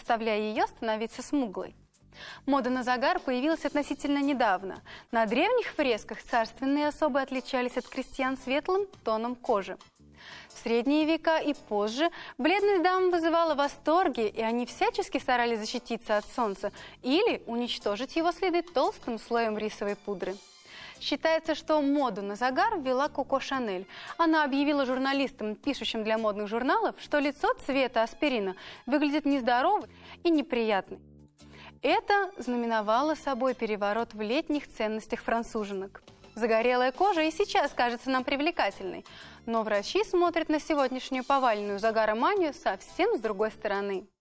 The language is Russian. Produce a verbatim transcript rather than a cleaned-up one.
заставляя ее становиться смуглой. Мода на загар появилась относительно недавно. На древних фресках царственные особы отличались от крестьян светлым тоном кожи. В средние века и позже бледность дам вызывала восторги, и они всячески старались защититься от солнца или уничтожить его следы толстым слоем рисовой пудры. Считается, что моду на загар ввела Коко Шанель. Она объявила журналистам, пишущим для модных журналов, что лицо цвета аспирина выглядит нездоровым и неприятным. Это знаменовало собой переворот в летних ценностях француженок. Загорелая кожа и сейчас кажется нам привлекательной, но врачи смотрят на сегодняшнюю повальную загароманию совсем с другой стороны.